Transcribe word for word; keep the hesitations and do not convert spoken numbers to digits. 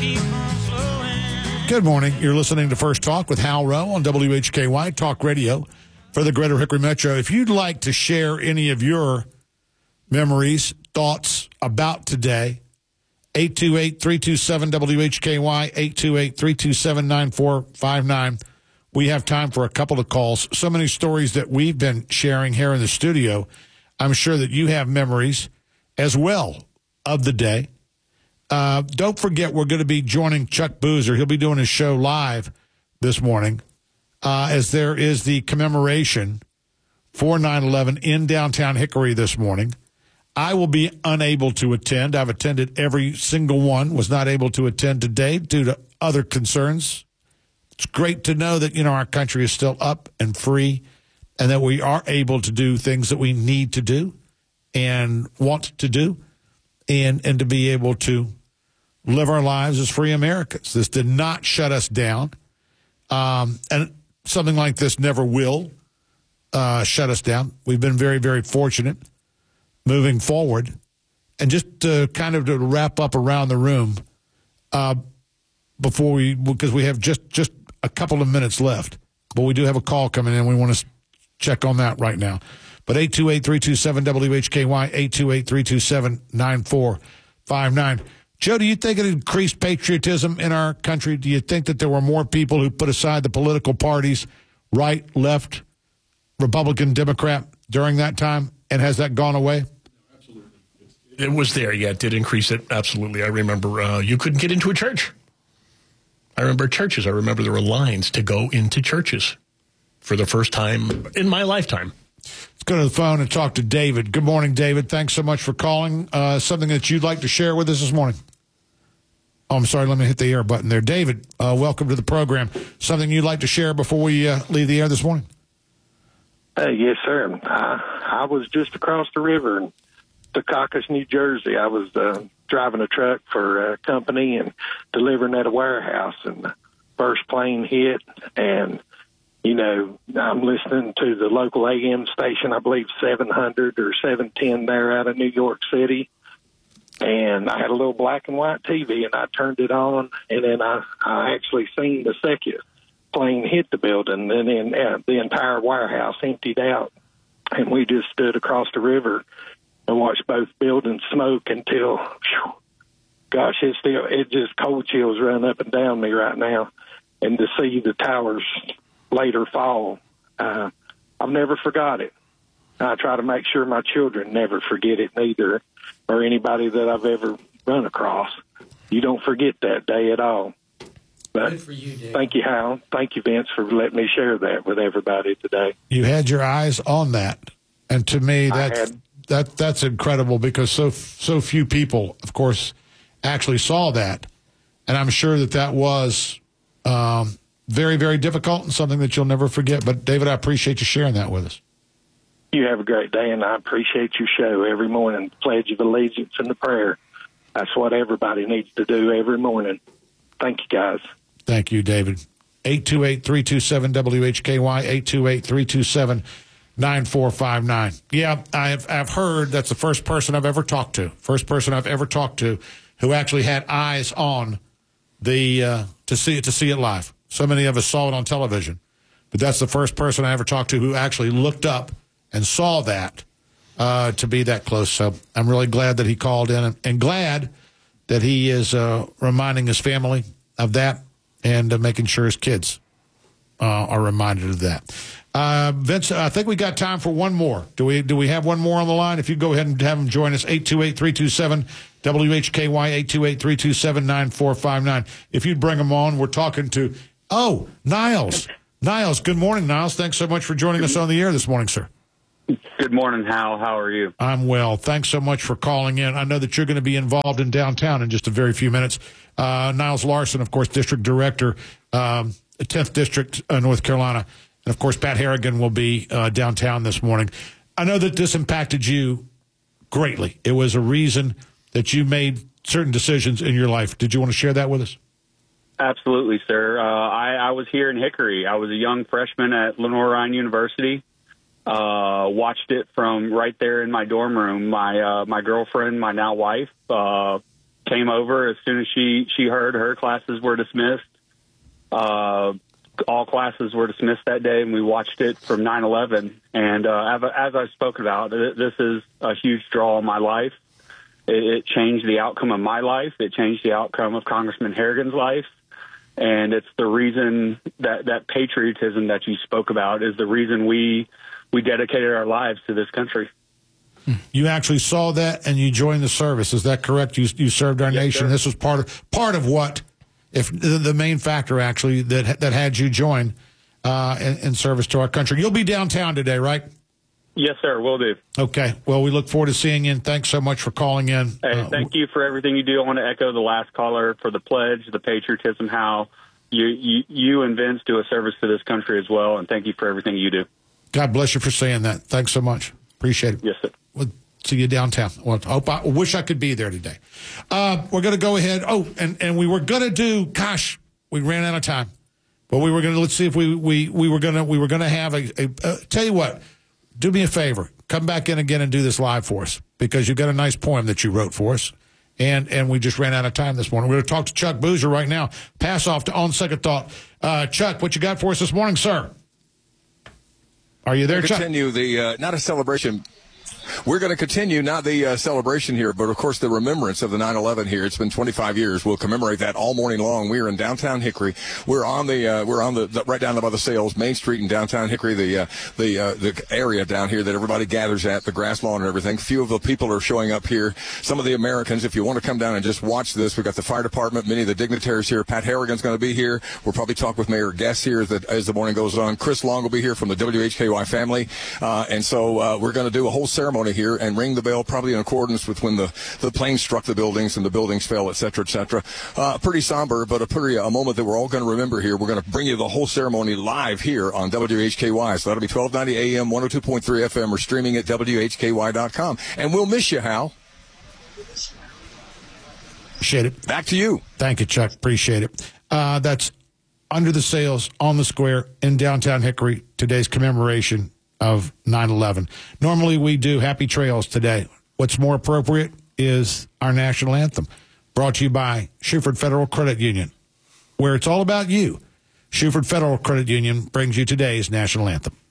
Good morning. You're listening to First Talk with Hal Rowe on W H K Y Talk Radio for the Greater Hickory Metro. If you'd like to share any of your memories, thoughts about today, eight two eight, three two seven, W H K Y, eight two eight, three two seven, nine four five nine. We have time for a couple of calls. So many stories that we've been sharing here in the studio. I'm sure that you have memories as well of the day. Uh, don't forget, we're going to be joining Chuck Boozer. He'll be doing his show live this morning uh, as there is the commemoration for nine eleven in downtown Hickory this morning. I will be unable to attend. I've attended every single one, was not able to attend today due to other concerns. It's great to know that, you know, our country is still up and free and that we are able to do things that we need to do and want to do and, and to be able to live our lives as free Americans. This did not shut us down. Um, and something like this never will uh, shut us down. We've been very, very fortunate moving forward. And just to kind of to wrap up around the room uh, before we, because we have just, just a couple of minutes left, but we do have a call coming in. We want to check on that right now. But eight two eight, three two seven, W H K Y, eight two eight, three two seven, nine four five nine. Joe, do you think it increased patriotism in our country? Do you think that there were more people who put aside the political parties, right, left, Republican, Democrat, during that time? And has that gone away? Absolutely. It was there, yeah. It did increase it, absolutely. I remember uh, you couldn't get into a church. I remember churches. I remember there were lines to go into churches for the first time in my lifetime. Let's go to the phone and talk to David. Good morning, David. Thanks so much for calling. Uh, something that you'd like to share with us this morning? Oh, I'm sorry. Let me hit the air button there. David, uh, welcome to the program. Something you'd like to share before we uh, leave the air this morning? Uh, yes, sir. I, I was just across the river in Secaucus, New Jersey. I was uh, driving a truck for a company and delivering at a warehouse, and the first plane hit, and you know, I'm listening to the local A M station, I believe seven hundred or seven ten there out of New York City. And I had a little black and white T V, and I turned it on, and then I, I actually seen the second plane hit the building, and then uh, the entire warehouse emptied out. And we just stood across the river and watched both buildings smoke until, whew, gosh, it's still, it just cold chills run up and down me right now. And to see the towers later fall, uh, I've never forgot it. I try to make sure my children never forget it neither, or anybody that I've ever run across. You don't forget that day at all. But good for you, Dave. Thank you, Hal. Thank you, Vince, for letting me share that with everybody today. You had your eyes on that, and to me, that's that that's incredible because so so few people, of course, actually saw that, and I'm sure that that was um, very, very difficult and something that you'll never forget. But David, I appreciate you sharing that with us. You have a great day, and I appreciate your show every morning. Pledge of Allegiance and the prayer. That's what everybody needs to do every morning. Thank you, guys. Thank you, David. eight two eight, three two seven, W H K Y, eight two eight, three two seven, nine four five nine. Yeah, I've, I've heard that's the first person I've ever talked to, first person I've ever talked to who actually had eyes on the uh, to see it to see it live. So many of us saw it on television, but that's the first person I ever talked to who actually looked up and saw that uh, to be that close. So I'm really glad that he called in and, and glad that he is uh, reminding his family of that and uh, making sure his kids uh, are reminded of that. Uh, Vince, I think we got time for one more. Do we Do we have one more on the line? If you go ahead and have him join us, eight two eight, three two seven, W H K Y, eight two eight, three two seven, nine four five nine. If you'd bring him on, we're talking to, oh, Niles. Niles, good morning, Niles. Thanks so much for joining us on the air this morning, sir. Good morning, Hal. How are you? I'm well. Thanks so much for calling in. I know that you're going to be involved in downtown in just a very few minutes. Uh, Niles Larson, of course, District Director, um, tenth District, uh, North Carolina. And, of course, Pat Harrigan will be uh, downtown this morning. I know that this impacted you greatly. It was a reason that you made certain decisions in your life. Did you want to share that with us? Absolutely, sir. Uh, I, I was here in Hickory. I was a young freshman at Lenoir-Rhyne University. Uh, watched it from right there in my dorm room. My uh, my girlfriend, my now wife, uh, came over as soon as she, she heard her classes were dismissed. Uh, all classes were dismissed that day, and we watched it from nine eleven. And uh, as, as I've spoken about, this is a huge draw in my life. It, it changed the outcome of my life. It changed the outcome of Congressman Harrigan's life. And it's the reason that, that patriotism that you spoke about is the reason we we dedicated our lives to this country. You actually saw that and you joined the service. Is that correct? You you served our Yes, nation. sir. This was part of part of what, if the, the main factor actually that that had you join uh, in, in service to our country. You'll be downtown today, right? Yes, sir. Will do. Okay. Well, we look forward to seeing you, and thanks so much for calling in. Hey, Uh, thank you for everything you do. I want to echo the last caller for the pledge, the patriotism, how you, you, you and Vince do a service to this country as well, and thank you for everything you do. God bless you for saying that. Thanks so much. Appreciate it. Yes, sir. We'll see you downtown. Well, I hope I wish I could be there today. Uh, we're going to go ahead. Oh, and, and we were going to do, gosh, we ran out of time. But we were going to, let's see if we, we, we were going to, we were going to have a, a uh, tell you what, do me a favor. Come back in again and do this live for us, because you've got a nice poem that you wrote for us. And and we just ran out of time this morning. We're going to talk to Chuck Boozer right now. Pass off to On Second Thought. Uh, Chuck, what you got for us this morning, sir? Are you there, Chuck? Continue the, uh, not a celebration. We're going to continue, not the uh, celebration here, but of course the remembrance of the nine eleven here. It's been twenty-five years. We'll commemorate that all morning long. We are in downtown Hickory. We're on the, uh, we're on the, the right down by the sales, Main Street in downtown Hickory, the, uh, the, uh, the area down here that everybody gathers at, the grass lawn and everything. Few of the people are showing up here. Some of the Americans, if you want to come down and just watch this, we've got the fire department, many of the dignitaries here. Pat Harrigan's going to be here. We'll probably talk with Mayor Guest here as the, as the morning goes on. Chris Long will be here from the W H K Y family. Uh, and so, uh, we're going to do a whole ceremony here and ring the bell, probably in accordance with when the, the plane struck the buildings and the buildings fell, et cetera, et cetera. Uh, pretty somber, but a pretty a moment that we're all going to remember here. We're going to bring you the whole ceremony live here on W H K Y. So that'll be twelve ninety A M, one oh two point three F M, or streaming at W H K Y dot com. And we'll miss you, Hal. Appreciate it. Back to you. Thank you, Chuck. Appreciate it. Uh, that's Under the Sails on the Square in downtown Hickory, today's commemoration of nine eleven. Normally we do Happy Trails today. What's more appropriate is our national anthem, brought to you by Shuford Federal Credit Union, where it's all about you. Shuford Federal Credit Union brings you today's national anthem.